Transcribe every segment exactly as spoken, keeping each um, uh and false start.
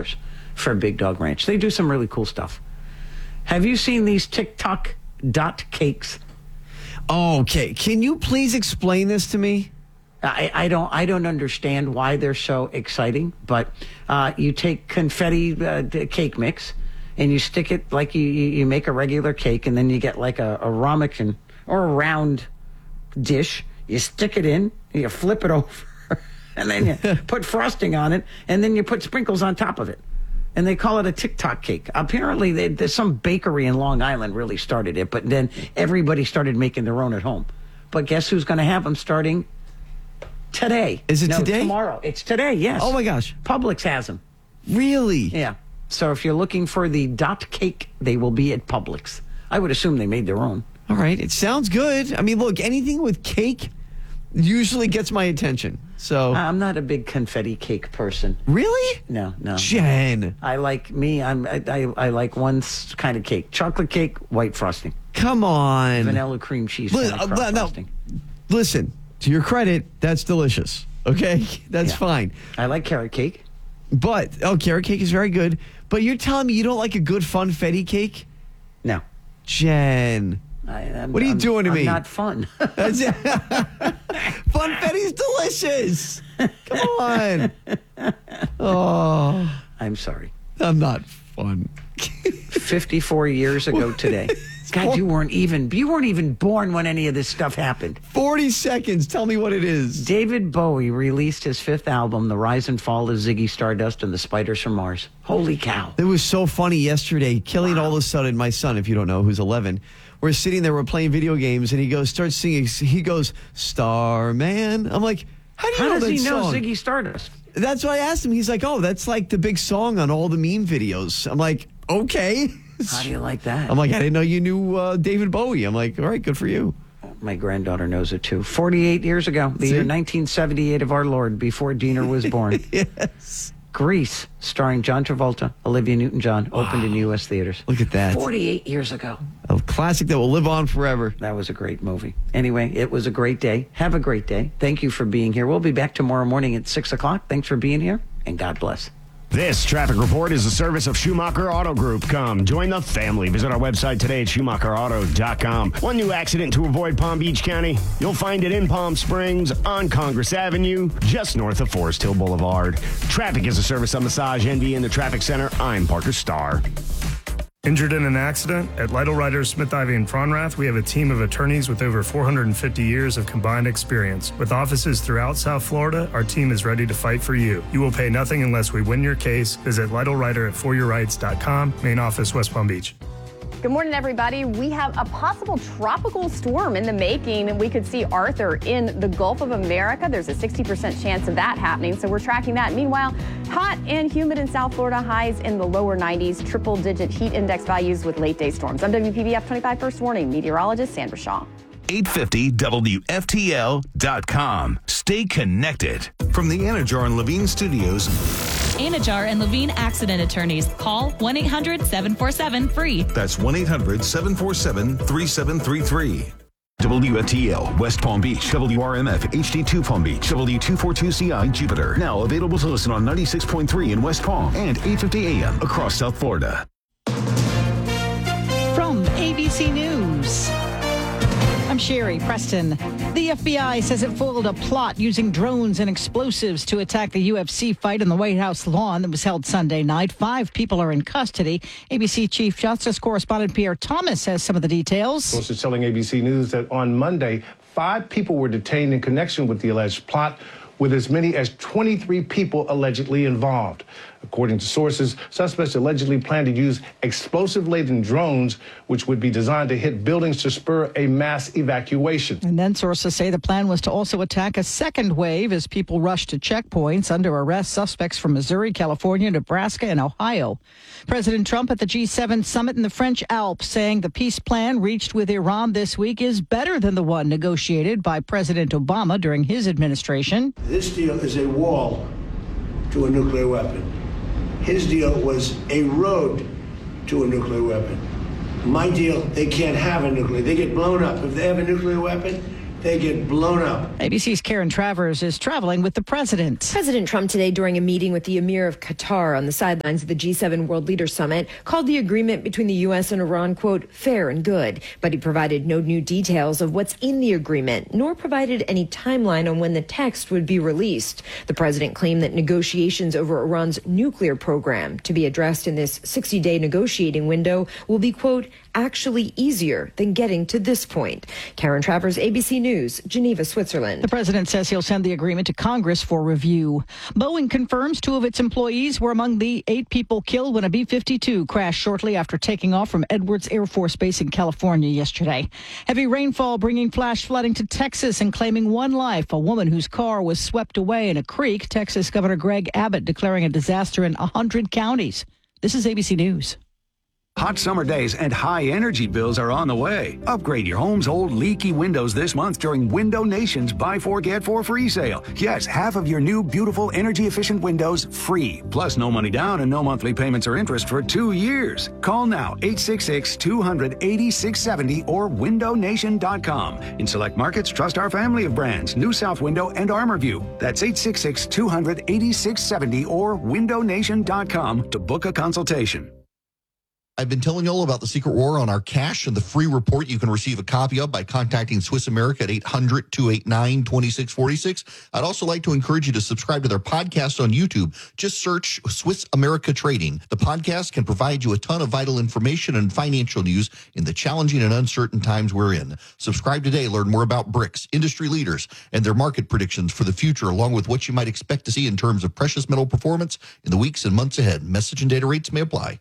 dollars for Big Dog Ranch. They do some really cool stuff. Have you seen these TikTok dot cakes? Okay, can you please explain this to me? I, I don't I don't understand why they're so exciting, but uh, you take confetti uh, cake mix and you stick it like you, you make a regular cake, and then you get like a, a ramekin or a round dish. You stick it in, you flip it over, and then you put frosting on it, and then you put sprinkles on top of it. And they call it a TikTok cake. Apparently, they, there's some bakery in Long Island really started it, but then everybody started making their own at home. But guess who's going to have them starting today? Is it no, today? Tomorrow. It's today, yes. Oh, my gosh. Publix has them. Really? Yeah. So if you're looking for the dot cake, they will be at Publix. I would assume they made their own. All right. It sounds good. I mean, look, anything with cake usually gets my attention. So I'm not a big confetti cake person. Really? No, no. Jen. I like me. I'm. I, I, I like one s- kind of cake: chocolate cake, white frosting, Come on. vanilla cream cheese, Li- kind of uh, fro- no. frosting. Listen, to your credit, that's delicious. Okay? That's Yeah. fine. I like carrot cake. But, oh, carrot cake is very good. But you're telling me you don't like a good funfetti cake? No. Jen. I, I'm, What are you I'm- doing to I'm me? Not fun. Funfetti's delicious. Come on. Oh, I'm sorry. I'm not fun. fifty-four years ago today. God, you weren't even you weren't even born when any of this stuff happened. forty seconds. Tell me what it is. David Bowie released his fifth album, The Rise and Fall of Ziggy Stardust and the Spiders from Mars. Holy cow. It was so funny yesterday. Killian, all of a sudden, my son, if you don't know, who's eleven, we're sitting there, we're playing video games, and he goes, starts singing. He goes, Starman. I'm like, how do you How know does that he know song? Ziggy Stardust? That's why I asked him. He's like, oh, that's like the big song on all the meme videos. I'm like, okay. How do you like that? I'm like, I didn't know you knew uh, David Bowie. I'm like, all right, good for you. My granddaughter knows it too. forty-eight years ago, the See? year nineteen seventy-eight of our Lord, before Diener was born. Yes. Grease, starring John Travolta, Olivia Newton-John, opened in U S theaters. Look at that. forty-eight years ago. A classic that will live on forever. That was a great movie. Anyway, it was a great day. Have a great day. Thank you for being here. We'll be back tomorrow morning at six o'clock. Thanks for being here, and God bless. This traffic report is a service of Schumacher Auto Group. Come, join the family. Visit our website today at schumacher auto dot com. One new accident to avoid Palm Beach County. You'll find it in Palm Springs on Congress Avenue, just north of Forest Hill Boulevard. Traffic is a service of Massage Envy in the Traffic Center. I'm Parker Starr. Injured in an accident? At Lytle Writers, Smith, Ivy, and Fronrath, we have a team of attorneys with over four hundred fifty years of combined experience. With offices throughout South Florida, our team is ready to fight for you. You will pay nothing unless we win your case. Visit Lytle Writer at for your rights dot com, main office, West Palm Beach. Good morning, everybody. We have a possible tropical storm in the making. We could see Arthur in the Gulf of America. There's a sixty percent chance of that happening, so we're tracking that. Meanwhile, hot and humid in South Florida, highs in the lower nineties, triple-digit heat index values with late-day storms. I'm W P B F twenty-five First Warning meteorologist Sandra Shaw. eight fifty W F T L dot com. Stay connected. From the Anajar and Levine Studios. Anajar and Levine Accident Attorneys. Call one eight hundred seven four seven free. That's one eight hundred seven four seven three seven three three. W F T L, West Palm Beach, W R M F, H D two Palm Beach, W two forty-two C I, Jupiter. Now available to listen on ninety-six point three in West Palm and eight fifty A M across South Florida. From A B C News, I'm Sherry Preston. The F B I says it foiled a plot using drones and explosives to attack the U F C fight on the White House lawn that was held Sunday night. Five people are in custody. A B C Chief Justice correspondent Pierre Thomas has some of the details. Sources is telling A B C News that on Monday, five people were detained in connection with the alleged plot, with as many as twenty-three people allegedly involved. According to sources, suspects allegedly plan to use explosive-laden drones, which would be designed to hit buildings to spur a mass evacuation. And then sources say the plan was to also attack a second wave as people rushed to checkpoints. Under arrest, suspects from Missouri, California, Nebraska, and Ohio. President Trump at the G seven summit in the French Alps saying the peace plan reached with Iran this week is better than the one negotiated by President Obama during his administration. This deal is a wall to a nuclear weapon. His deal was a road to a nuclear weapon. My deal, they can't have a nuclear. They get blown up. If they have a nuclear weapon, they get blown up. A B C's Karen Travers is traveling with the president. President Trump today, during a meeting with the Emir of Qatar on the sidelines of the G seven World Leaders Summit, called the agreement between the U S and Iran, quote, fair and good. But he provided no new details of what's in the agreement, nor provided any timeline on when the text would be released. The president claimed that negotiations over Iran's nuclear program, to be addressed in this sixty-day negotiating window, will be, quote, actually easier than getting to this point. Karen Travers, A B C News, Geneva, Switzerland. The president says he'll send the agreement to Congress for review. Boeing confirms two of its employees were among the eight people killed when a B fifty-two crashed shortly after taking off from Edwards Air Force Base in California yesterday. Heavy rainfall bringing flash flooding to Texas and claiming one life, a woman whose car was swept away in a creek. Texas Governor Greg Abbott declaring a disaster in one hundred counties. This is A B C News. Hot summer days and high energy bills are on the way. Upgrade your home's old leaky windows this month during Window Nation's Buy Four, Get Four free sale. Yes, half of your new beautiful energy efficient windows free. Plus no money down and no monthly payments or interest for two years. Call now eight six six, two hundred, eighty-six seventy or window nation dot com. In select markets, trust our family of brands, New South Window and ArmorView. That's eight six six, two hundred, eighty-six seventy or window nation dot com to book a consultation. I've been telling you all about the secret war on our cash and the free report you can receive a copy of by contacting Swiss America at eight hundred, two eight nine, two six four six. I'd also like to encourage you to subscribe to their podcast on YouTube. Just search Swiss America Trading. The podcast can provide you a ton of vital information and financial news in the challenging and uncertain times we're in. Subscribe today. Learn more about BRICS, industry leaders, and their market predictions for the future, along with what you might expect to see in terms of precious metal performance in the weeks and months ahead. Message and data rates may apply.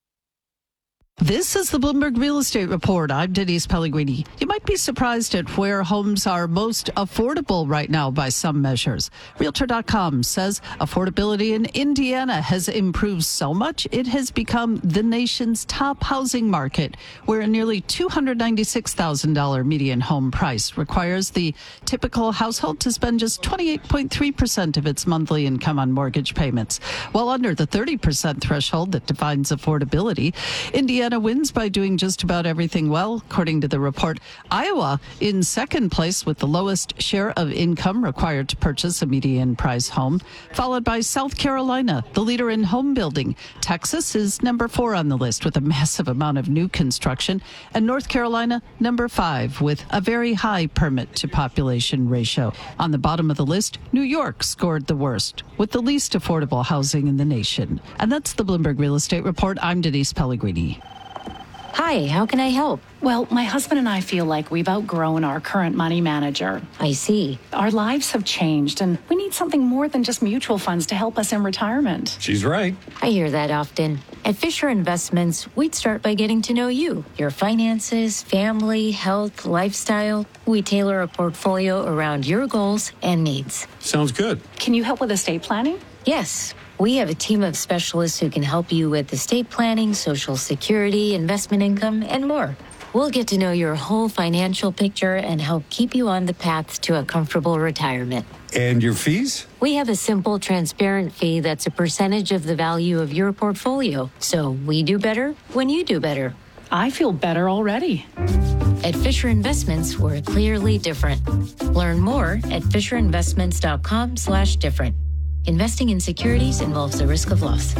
This is the Bloomberg Real Estate Report. I'm Denise Pellegrini. You might be surprised at where homes are most affordable right now by some measures. Realtor dot com says affordability in Indiana has improved so much it has become the nation's top housing market, where a nearly two hundred ninety-six thousand dollars median home price requires the typical household to spend just twenty-eight point three percent of its monthly income on mortgage payments, while under the thirty percent threshold that defines affordability. Indiana wins by doing just about everything well, according to the report. Iowa in second place with the lowest share of income required to purchase a median price home, followed by South Carolina, the leader in home building. Texas is number four on the list with a massive amount of new construction, and North Carolina number five with a very high permit to population ratio. On the bottom of the list, New York scored the worst with the least affordable housing in the nation. And that's the Bloomberg Real Estate Report. I'm Denise Pellegrini. Hi, how can I help? Well, my husband and I feel like we've outgrown our current money manager. I see. Our lives have changed, and we need something more than just mutual funds to help us in retirement. She's right. I hear that often. At Fisher Investments, we'd start by getting to know you, your finances, family, health, lifestyle. We tailor a portfolio around your goals and needs. Sounds good. Can you help with estate planning? Yes. We have a team of specialists who can help you with estate planning, Social Security, investment income, and more. We'll get to know your whole financial picture and help keep you on the path to a comfortable retirement. And your fees? We have a simple, transparent fee that's a percentage of the value of your portfolio. So we do better when you do better. I feel better already. At Fisher Investments, we're clearly different. Learn more at fisher investments dot com slash different. Investing in securities involves the risk of loss.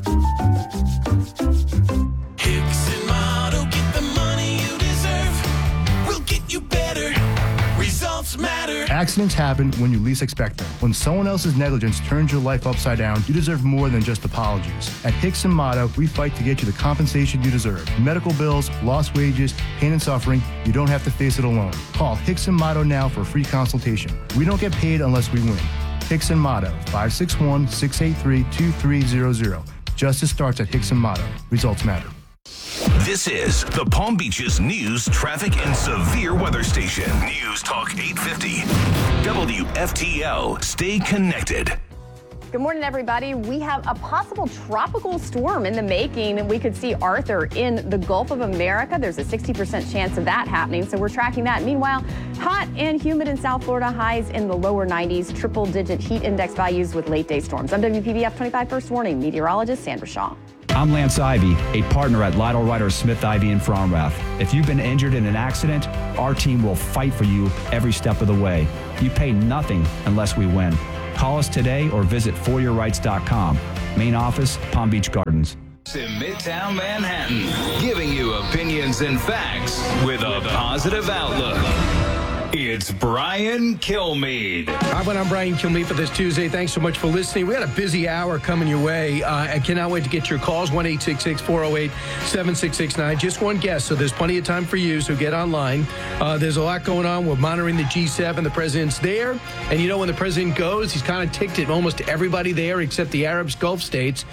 Accidents happen when you least expect them. When someone else's negligence turns your life upside down, you deserve more than just apologies. At Hicks and Motto, we fight to get you the compensation you deserve. Medical bills, lost wages, pain and suffering, you don't have to face it alone. Call Hicks and Motto now for a free consultation. We don't get paid unless we win. Hicks and Motto, five six one, six eight three, two three zero zero. Justice starts at Hicks and Motto. Results matter. This is the Palm Beaches News, Traffic, and Severe Weather Station. News Talk eight fifty. W F T L. Stay connected. Good morning, everybody. We have a possible tropical storm in the making. We could see Arthur in the Gulf of America. There's a sixty percent chance of that happening, so we're tracking that. Meanwhile, hot and humid in South Florida, highs in the lower nineties, triple-digit heat index values with late-day storms. I'm W P B F twenty-five First Warning meteorologist Sandra Shaw. I'm Lance Ivy, a partner at Lytle Ryder Smith Ivy in Fronrath. If you've been injured in an accident, our team will fight for you every step of the way. You pay nothing unless we win. Call us today or visit for your rights dot com. Main office, Palm Beach Gardens. In Midtown Manhattan, giving you opinions and facts with a positive outlook. It's Brian Kilmeade. Hi, I'm Brian Kilmeade for this Tuesday. Thanks so much for listening. We got a busy hour coming your way. Uh, I cannot wait to get your calls, one eight six six, four oh eight, seven six six nine. Just one guest, so there's plenty of time for you, so get online. Uh, there's a lot going on. We're monitoring the G seven. The president's there. And you know, when the president goes, he's kind of ticked at almost everybody there except the Arab Gulf states,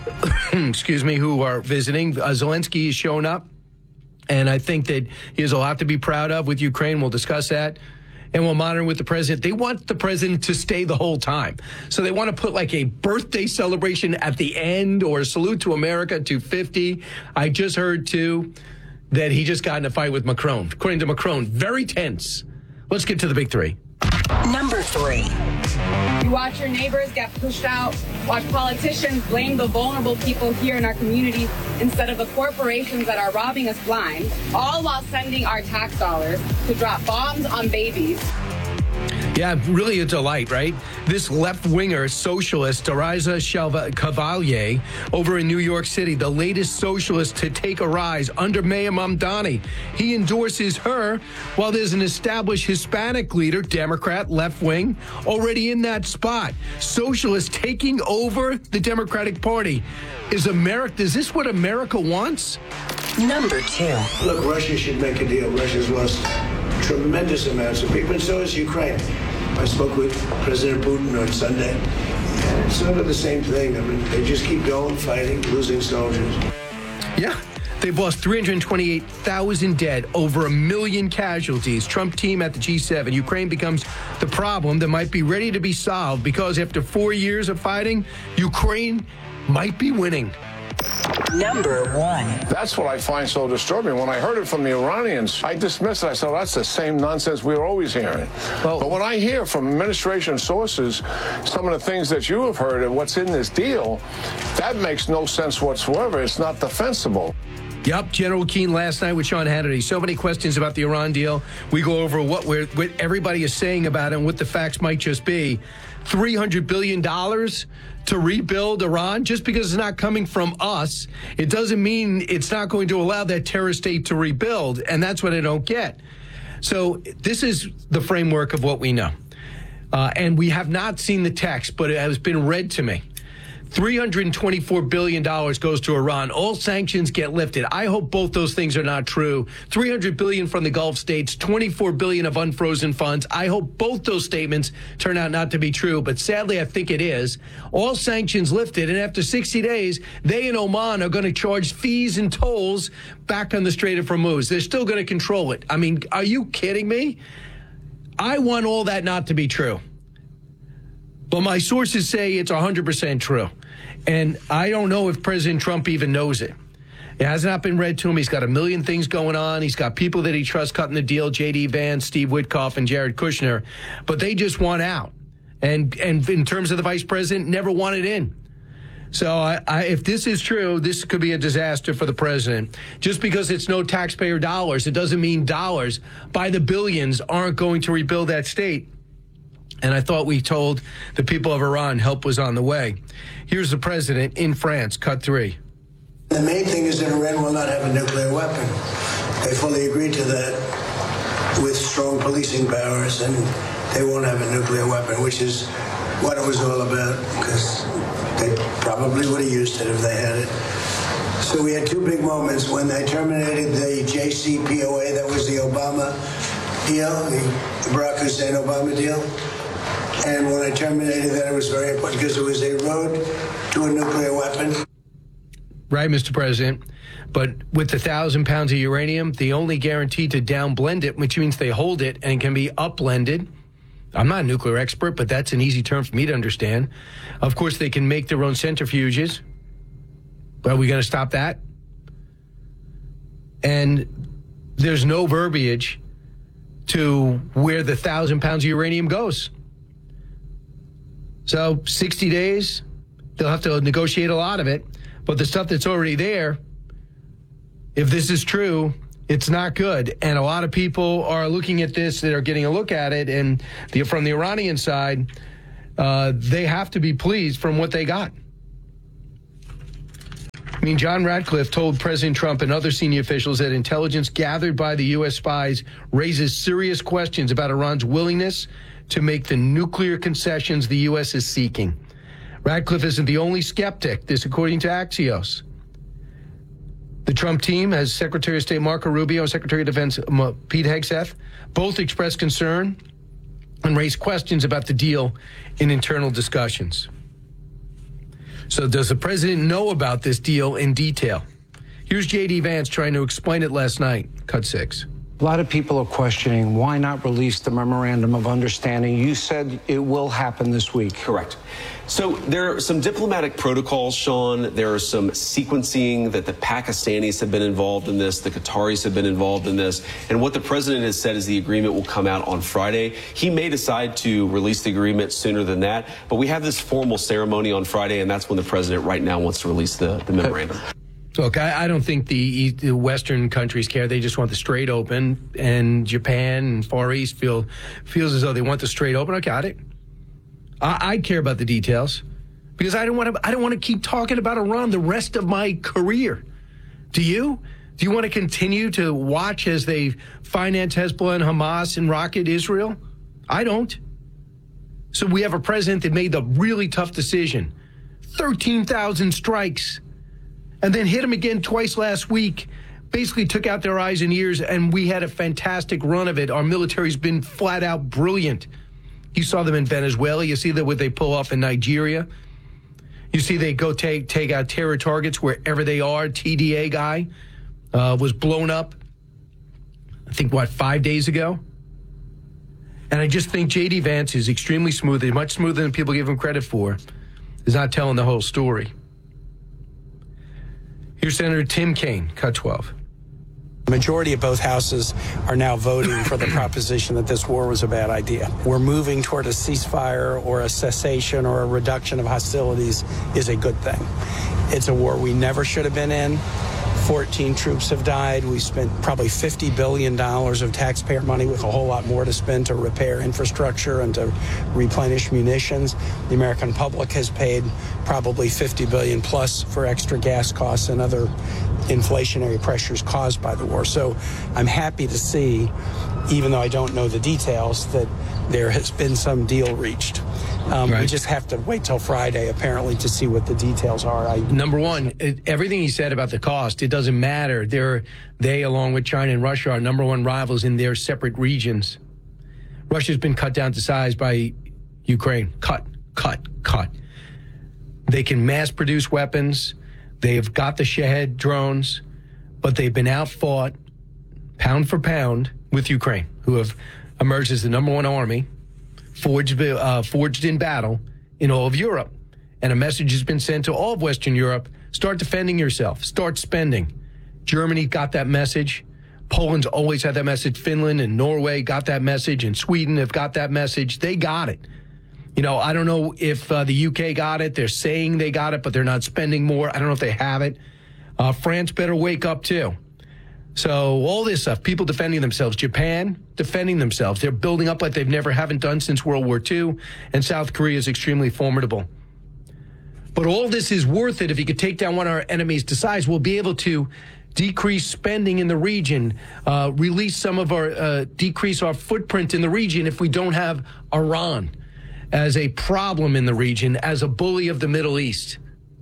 excuse me, who are visiting. Uh, Zelensky is showing up. And I think that he has a lot to be proud of with Ukraine. We'll discuss that. And we'll monitor with the president. They want the president to stay the whole time. So they want to put like a birthday celebration at the end or a salute to America two fifty. I just heard, too, that he just got in a fight with Macron. According to Macron, very tense. Let's get to the big three. Number three. You watch your neighbors get pushed out, watch politicians blame the vulnerable people here in our community instead of the corporations that are robbing us blind, all while sending our tax dollars to drop bombs on babies. Yeah, really a delight, right? This left-winger socialist, Teresa Cavalier, over in New York City, the latest socialist to take a rise under Mayor Mamdani. He endorses her while there's an established Hispanic leader, Democrat, left-wing, already in that spot. Socialists taking over the Democratic Party. Is America, is this what America wants? Number two. Look, Russia should make a deal. Russia's lost tremendous amounts of people, and so has Ukraine. I spoke with President Putin on Sunday, and it's sort of the same thing. I mean, they just keep going, fighting, losing soldiers. Yeah. They've lost three hundred twenty-eight thousand dead, over a million casualties. Trump team at the G seven. Ukraine becomes the problem that might be ready to be solved because after four years of fighting, Ukraine might be winning. Number one. That's what I find so disturbing. When I heard it from the Iranians, I dismissed it. I said, that's the same nonsense we were always hearing. Well, but when I hear from administration sources some of the things that you have heard and what's in this deal, that makes no sense whatsoever. It's not defensible. Yep, General Keane last night with Sean Hannity. So many questions about the Iran deal. We go over what we're, what everybody is saying about it and what the facts might just be. three hundred billion dollars to rebuild Iran, just because it's not coming from us, it doesn't mean it's not going to allow that terrorist state to rebuild, and that's what I don't get. So this is the framework of what we know. Uh, and we have not seen the text, but it has been read to me. three hundred twenty-four billion dollars goes to Iran. All sanctions get lifted. I hope both those things are not true. three hundred billion dollars from the Gulf states, twenty-four billion dollars of unfrozen funds. I hope both those statements turn out not to be true, but sadly I think it is. All sanctions lifted, and after sixty days, they and Oman are going to charge fees and tolls back on the Strait of Hormuz. They're still going to control it. I mean, are you kidding me? I want all that not to be true. But my sources say it's one hundred percent true. And I don't know if President Trump even knows it. It has not been read to him. He's got a million things going on. He's got people that he trusts cutting the deal, J D Vance, Steve Witkoff, and Jared Kushner. But they just want out. And and in terms of the vice president, never wanted in. So I, I, if this is true, this could be a disaster for the president. Just because it's no taxpayer dollars, it doesn't mean dollars by the billions aren't going to rebuild that state. And I thought we told the people of Iran help was on the way. Here's the president in France, cut three. The main thing is that Iran will not have a nuclear weapon. They fully agreed to that with strong policing powers, and they won't have a nuclear weapon, which is what it was all about, because they probably would have used it if they had it. So we had two big moments when they terminated the J C P O A, that was the Obama deal, the Barack Hussein Obama deal. And when I terminated that, it was very important because it was a road to a nuclear weapon. Right, Mister President. But with the thousand pounds of uranium, the only guarantee to downblend it, which means they hold it and can be upblended. I'm not a nuclear expert, but that's an easy term for me to understand. Of course, they can make their own centrifuges. Are we going to stop that? And there's no verbiage to where the thousand pounds of uranium goes. So sixty days, they'll have to negotiate a lot of it. But the stuff that's already there, if this is true, it's not good. And a lot of people are looking at this that are getting a look at it. And the, from the Iranian side, uh, they have to be pleased from what they got. I mean, John Ratcliffe told President Trump and other senior officials that intelligence gathered by the U S spies raises serious questions about Iran's willingness to make the nuclear concessions the U S is seeking. Ratcliffe isn't the only skeptic, this according to Axios. The Trump team has Secretary of State Marco Rubio and Secretary of Defense Pete Hegseth both expressed concern and raised questions about the deal in internal discussions. So does the president know about this deal in detail? Here's J D Vance trying to explain it last night. Cut six. A lot of people are questioning why not release the memorandum of understanding. You said it will happen this week. Correct. So there are some diplomatic protocols, Sean. There are some sequencing that the Pakistanis have been involved in this. The Qataris have been involved in this. And what the president has said is the agreement will come out on Friday. He may decide to release the agreement sooner than that. But we have this formal ceremony on Friday, and that's when the president right now wants to release the, the memorandum. Look, I, I don't think the, the Western countries care. They just want the Strait open, and Japan and Far East feel feels as though they want the Strait open. I got it. I, I care about the details because I don't want to. I don't want to keep talking about Iran the rest of my career. Do you? Do you want to continue to watch as they finance Hezbollah and Hamas and rocket Israel? I don't. So we have a president that made the really tough decision: thirteen thousand strikes. And then hit them again twice last week, basically took out their eyes and ears, and we had a fantastic run of it. Our military's been flat out brilliant. You saw them in Venezuela. You see that what they pull off in Nigeria. You see they go take take out terror targets wherever they are. T D A guy uh, was blown up, I think, what, five days ago? And I just think J D Vance is extremely smooth, much smoother than people give him credit for, is not telling the whole story. Here's Senator Tim Kaine, cut twelve. The majority of both houses are now voting for the proposition that this war was a bad idea. We're moving toward a ceasefire or a cessation or a reduction of hostilities is a good thing. It's a war we never should have been in. fourteen troops have died. We spent probably fifty billion dollars of taxpayer money with a whole lot more to spend to repair infrastructure and to replenish munitions. The American public has paid probably fifty billion dollars plus for extra gas costs and other inflationary pressures caused by the war. So I'm happy to see, even though I don't know the details, that there has been some deal reached. Um, right. We just have to wait till Friday, apparently, to see what the details are. I, Number one, it, everything he said about the cost, it doesn't matter. They're, they, along with China and Russia, are number one rivals in their separate regions. Russia's been cut down to size by Ukraine. Cut, cut, cut. They can mass produce weapons. They've got the Shahed drones, but they've been outfought pound for pound with Ukraine, who have emerged as the number one army, forged, uh, forged in battle in all of Europe. And a message has been sent to all of Western Europe: start defending yourself, start spending. Germany got that message. Poland's always had that message. Finland and Norway got that message, and Sweden have got that message. They got it. You know, I don't know if uh, the U K got it. They're saying they got it, but they're not spending more. I don't know if they have it. Uh, France better wake up, too. So all this stuff, people defending themselves. Japan defending themselves. They're building up like they've never haven't done since World War Two. And South Korea is extremely formidable. But all this is worth it if you could take down one of our enemies to size. We'll be able to decrease spending in the region, uh, release some of our, uh, decrease our footprint in the region if we don't have Iran as a problem in the region, as a bully of the Middle East.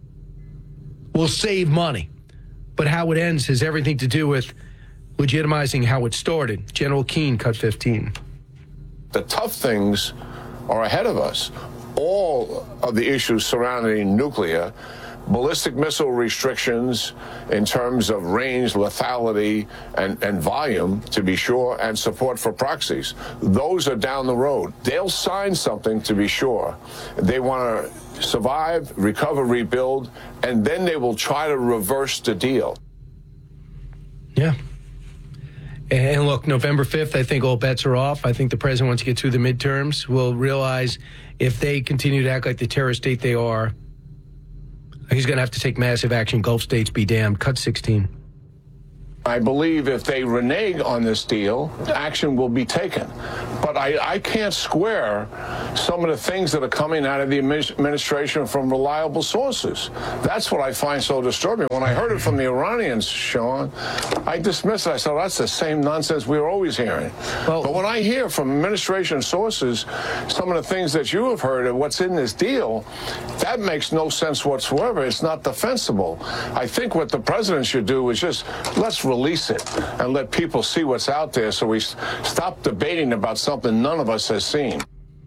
We'll save money. But how it ends has everything to do with legitimizing how it started. General Keane, cut fifteen. The tough things are ahead of us. All of the issues surrounding nuclear, ballistic missile restrictions in terms of range, lethality, and, and volume, to be sure, and support for proxies. Those are down the road. They'll sign something, to be sure. They want to survive, recover, rebuild, and then they will try to reverse the deal. Yeah. And look, November fifth, I think all bets are off. I think the president, once he gets through the midterms, will realize if they continue to act like the terrorist state they are, He's going to have to take massive action. Gulf states be damned. Cut sixteen. I believe if they renege on this deal, action will be taken. But I, I can't square some of the things that are coming out of the administration from reliable sources. That's what I find so disturbing. When I heard it from the Iranians, Sean, I dismissed it. I said, that's the same nonsense we were always hearing. Well, but when I hear from administration sources some of the things that you have heard of what's in this deal, that makes no sense whatsoever. It's not defensible. I think what the president should do is just let's release it and let people see what's out there so we stop debating about something none of us has seen.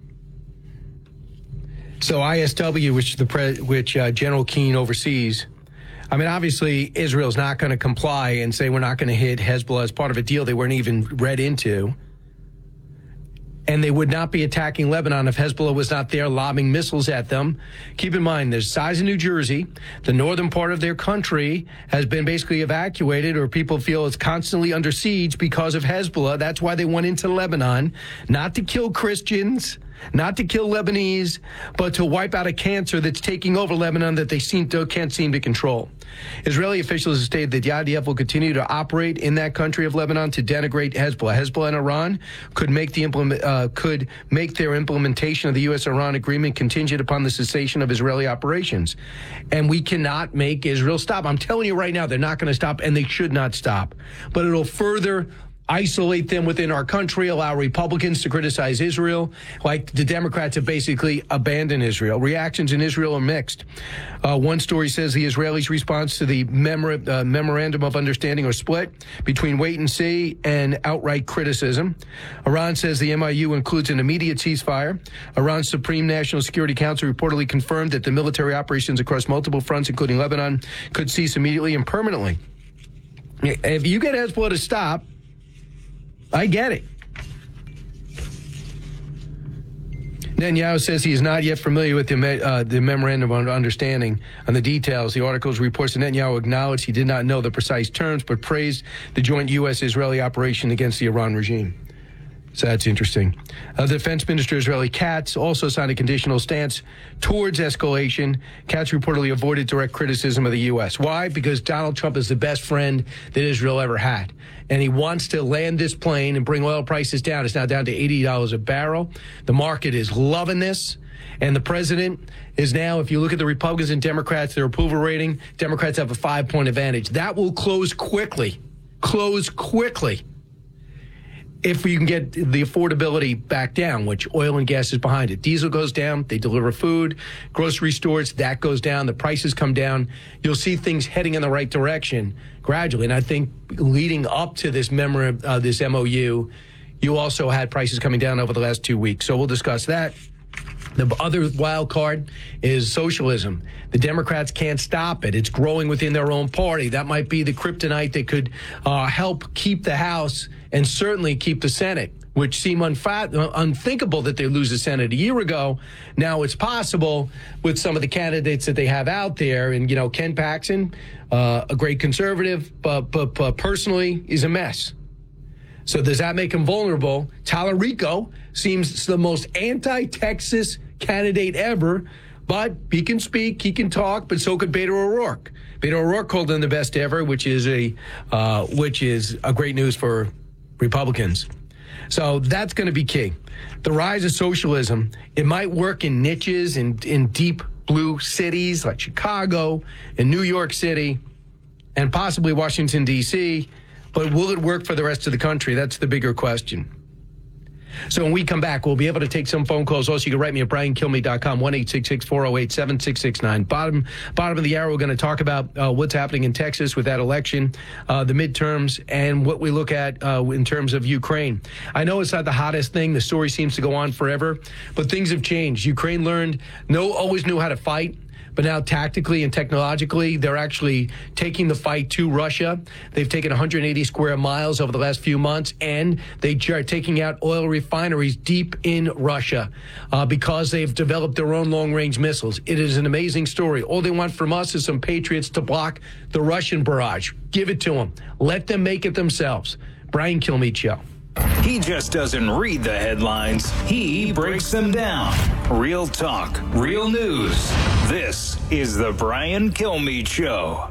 So I S W, which the pre- which uh, General Keane oversees, I mean, obviously Israel's not going to comply and say we're not going to hit Hezbollah as part of a deal they weren't even read into. And they would not be attacking Lebanon if Hezbollah was not there lobbing missiles at them. Keep in mind, the size of New Jersey, the northern part of their country has been basically evacuated, or people feel it's constantly under siege because of Hezbollah. That's why they went into Lebanon, not to kill Christians, not to kill Lebanese, but to wipe out a cancer that's taking over Lebanon that they seem to, can't seem to control. Israeli officials have stated that the I D F will continue to operate in that country of Lebanon to denigrate Hezbollah. Hezbollah and Iran could make the implement uh, could make their implementation of the U S Iran agreement contingent upon the cessation of Israeli operations, and we cannot make Israel stop. I'm telling you right now, they're not going to stop, and they should not stop. But it'll further isolate them within our country, allow Republicans to criticize Israel, like the Democrats have basically abandoned Israel. Reactions in Israel are mixed. Uh, one story says the Israelis' response to the memor- uh, memorandum of understanding are split between wait and see and outright criticism. Iran says the M I U includes an immediate ceasefire. Iran's Supreme National Security Council reportedly confirmed that the military operations across multiple fronts, including Lebanon, could cease immediately and permanently. If you get Hezbollah to stop, I get it. Netanyahu says he is not yet familiar with the, uh, the memorandum of understanding on the details. The articles reports that Netanyahu acknowledged he did not know the precise terms, but praised the joint U S-Israeli operation against the Iran regime. So that's interesting. Uh, the defense minister, Israeli Katz, also signed a conditional stance towards escalation. Katz reportedly avoided direct criticism of the U S. Why? Because Donald Trump is the best friend that Israel ever had. And he wants to land this plane and bring oil prices down. It's now down to eighty dollars a barrel. The market is loving this. And the president is now, if you look at the Republicans and Democrats, their approval rating, Democrats have a five-point advantage. That will close quickly. Close quickly. If you can get the affordability back down, which oil and gas is behind it. Diesel goes down, they deliver food, grocery stores, that goes down, the prices come down. You'll see things heading in the right direction gradually. And I think leading up to this memor- uh, this M O U, you also had prices coming down over the last two weeks. So we'll discuss that. The other wild card is socialism. The Democrats can't stop it. It's growing within their own party. That might be the kryptonite that could uh, help keep the House and certainly keep the Senate, which seemed unfa- unthinkable that they lose the Senate a year ago. Now it's possible with some of the candidates that they have out there. And, you know, Ken Paxton, uh, a great conservative, but, but, but personally is a mess. So does that make him vulnerable? Tallarico seems the most anti-Texas candidate ever, but he can speak, he can talk, but so could Beto O'Rourke. Beto O'Rourke called him the best ever, which is a uh, which is a great news for Republicans. So that's going to be key. The rise of socialism, it might work in niches in, in deep blue cities like Chicago and New York City and possibly Washington, D C, but will it work for the rest of the country? That's the bigger question. So when we come back, we'll be able to take some phone calls. Also, you can write me at brian kilmeade dot com, one eight six six, four oh eight, seven six six nine. Bottom, bottom of the hour, we're going to talk about uh, what's happening in Texas with that election, uh, the midterms, and what we look at uh, in terms of Ukraine. I know it's not the hottest thing. The story seems to go on forever, but things have changed. Ukraine learned, no, always knew how to fight. But now tactically and technologically, they're actually taking the fight to Russia. They've taken one hundred eighty square miles over the last few months, and they are taking out oil refineries deep in Russia uh, because they've developed their own long-range missiles. It is an amazing story. All they want from us is some patriots to block the Russian barrage. Give it to them. Let them make it themselves. Brian Kilmeade Show. He just doesn't read the headlines, he breaks them down. Real talk, real news. This is the Brian Kilmeade Show.